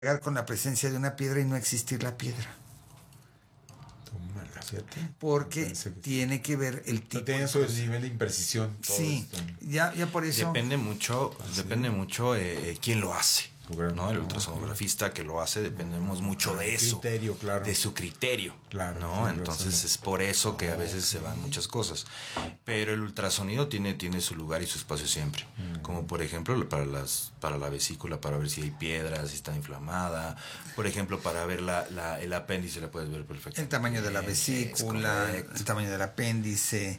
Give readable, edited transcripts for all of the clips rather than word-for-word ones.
con la presencia de una piedra y no existir la piedra. Tómala, fíjate. Porque tiene que ver el tipo. No tiene su nivel de imprecisión. Sí, ya por eso. Depende mucho quién lo hace. ¿No? El ultrasonografista que lo hace, dependemos mucho de eso, criterio, claro. de su criterio, claro, ¿no? Entonces es por eso que a veces se van muchas cosas, pero el ultrasonido tiene su lugar y su espacio siempre, como por ejemplo para la vesícula, para ver si hay piedras, si está inflamada, por ejemplo para ver el apéndice, la puedes ver perfectamente. El tamaño de la vesícula, el tamaño del apéndice,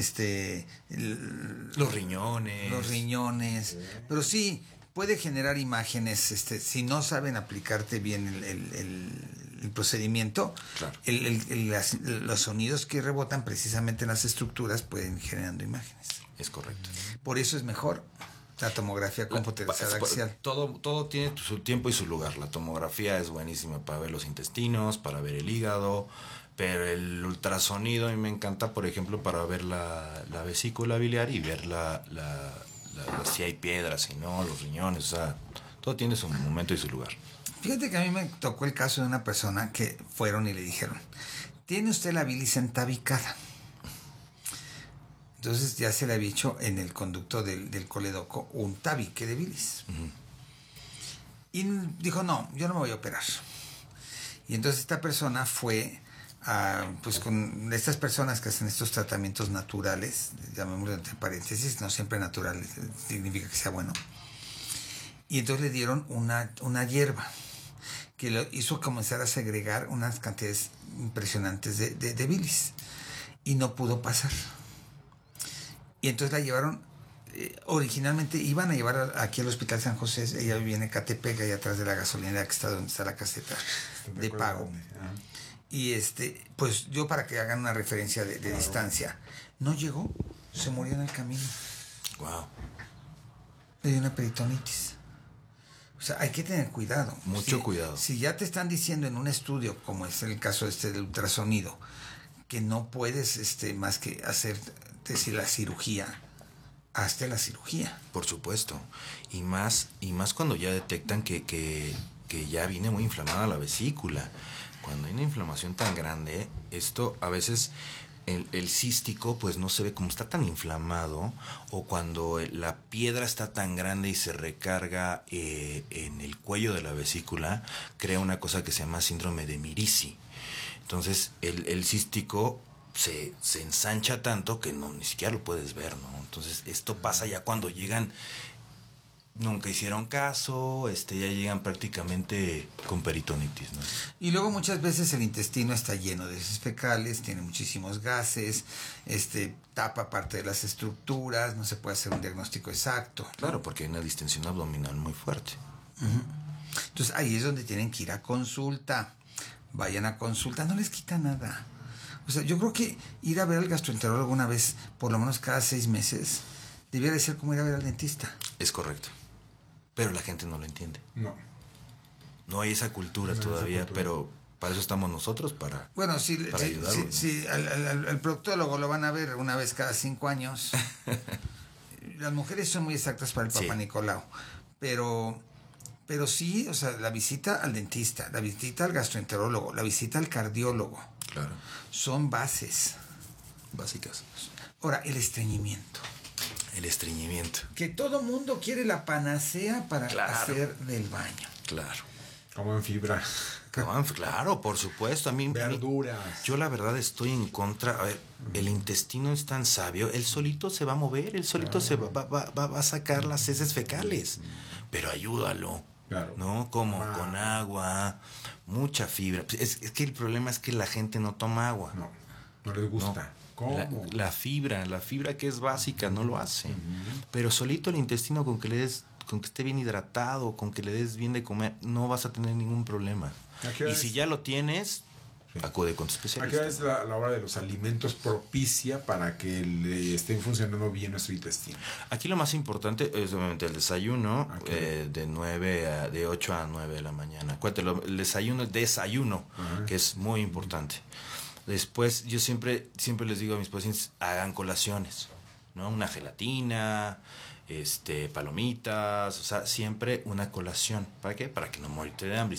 los riñones, pero sí puede generar imágenes, si no saben aplicarte bien el procedimiento, claro. Los sonidos que rebotan precisamente en las estructuras pueden ir generando imágenes. Es correcto. Por eso es mejor la tomografía computerizada axial. Todo tiene su tiempo y su lugar. La tomografía es buenísima para ver los intestinos, para ver el hígado, pero el ultrasonido a mí me encanta, por ejemplo, para ver la vesícula biliar y ver si hay piedras, si no, los riñones, o sea, todo tiene su momento y su lugar. Fíjate que a mí me tocó el caso de una persona que fueron y le dijeron, tiene usted la bilis entabicada. Entonces ya se le había hecho en el conducto del coledoco un tabique de bilis. Y dijo, no, yo no me voy a operar. Y entonces esta persona fue pues con estas personas que hacen estos tratamientos naturales, llamémoslo entre paréntesis, no siempre naturales, significa que sea bueno. Y entonces le dieron una hierba que lo hizo comenzar a segregar unas cantidades impresionantes de bilis y no pudo pasar. Y entonces la llevaron, originalmente iban a llevar aquí al Hospital San José, ella vivía en Ecatepec, ahí atrás de la gasolinera que está donde está la caseta de pago. Y pues yo, para que hagan una referencia de distancia, no llegó, se murió en el camino. Wow. Le dio una peritonitis. O sea, hay que tener cuidado. Mucho cuidado. Si ya te están diciendo en un estudio, como es el caso del ultrasonido, que no puedes más que decir la cirugía, hazte la cirugía. Por supuesto. Y más cuando ya detectan que ya viene muy inflamada la vesícula. Cuando hay una inflamación tan grande, esto a veces el cístico pues no se ve, como está tan inflamado, o cuando la piedra está tan grande y se recarga en el cuello de la vesícula, crea una cosa que se llama síndrome de Mirici. Entonces el cístico se ensancha tanto que ni siquiera lo puedes ver, ¿no? Entonces esto pasa ya cuando llegan, nunca hicieron caso, ya llegan prácticamente con peritonitis, ¿no? Y luego muchas veces el intestino está lleno de heces fecales, tiene muchísimos gases, tapa parte de las estructuras, no se puede hacer un diagnóstico exacto, ¿no? Claro, porque hay una distensión abdominal muy fuerte. Entonces ahí es donde tienen que ir a consulta. Vayan a consulta, no les quita nada. O sea, yo creo que ir a ver al gastroenterólogo una vez, por lo menos cada 6 meses, debiera de ser como ir a ver al dentista. Es correcto. Pero la gente no lo entiende. No hay esa cultura todavía, pero para eso estamos nosotros, para ayudarlo. Sí, al proctólogo lo van a ver una vez cada 5 años. Las mujeres son muy exactas para el Papa Nicolau, pero sí, o sea, la visita al dentista, la visita al gastroenterólogo, la visita al cardiólogo, claro, son bases básicas. Ahora, el estreñimiento. Que todo mundo quiere la panacea para hacer del baño. Claro. Como en fibra. Claro, por supuesto. A mí, verduras. Yo la verdad estoy en contra. A ver, el intestino es tan sabio, él solito se va a mover, él solito se va a sacar las heces fecales. Pero ayúdalo. Claro. ¿No? Como con agua, mucha fibra. Es que el problema es que la gente no toma agua. No les gusta. No. La fibra que es básica no lo hace. Pero solito el intestino, con que esté bien hidratado, con que le des bien de comer, no vas a tener ningún problema. Y si ya lo tienes, acude con tu especialista. ¿A qué es la hora de los alimentos propicia para que le estén funcionando bien nuestro intestino? Aquí lo más importante es obviamente el desayuno, de 8 a 9 de la mañana. Acuérdate, el desayuno, que es muy importante. Después, yo siempre les digo a mis pacientes, hagan colaciones, ¿no? Una gelatina, palomitas, o sea, siempre una colación. ¿Para qué? Para que no morirte de hambre.